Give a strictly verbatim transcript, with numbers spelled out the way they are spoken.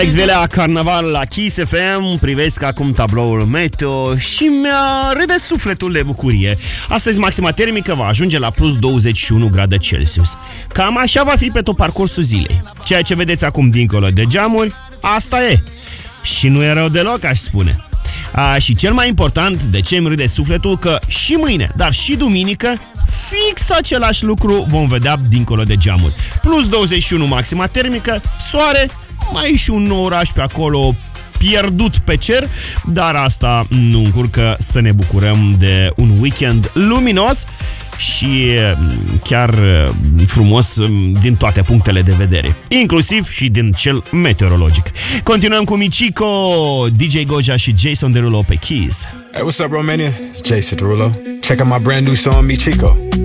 Exvelea Carnaval la Kiss F M, privesc acum tabloul meteo și mi-a râde sufletul de bucurie. Astăzi maxima termică va ajunge la plus douăzeci și unu grade Celsius. Cam așa va fi pe tot parcursul zilei. Ceea ce vedeți acum dincolo de geamuri, asta e. Și nu e rău deloc, aș spune. A, și cel mai important, de ce îmi râde sufletul, că și mâine, dar și duminică, fix același lucru vom vedea dincolo de geamuri. Plus douăzeci și unu maxima termică, soare, mai și un nou oraș pe acolo pierdut pe cer, dar asta nu încurcă să ne bucurăm de un weekend luminos și chiar frumos din toate punctele de vedere, inclusiv și din cel meteorologic. Continuăm cu Michico, D J Goja și Jason Derulo pe Kiss. Hey, what's up, Romania? It's Jason Derulo. Check out my brand new song, Michico.